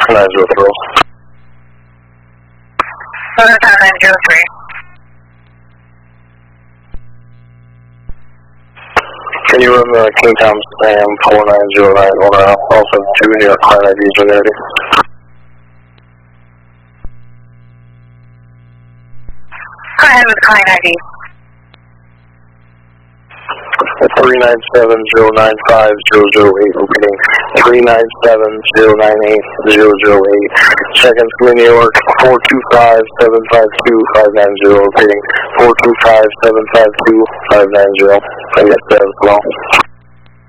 903. 903. Can you run the Kingtown Sam 4909 on also 2 New York client ID generating? Go ahead with client ID. 397-095-008, repeating 397-098-008. Seconds, New York 425-752-590, repeating 425-752-590. I guess that as well.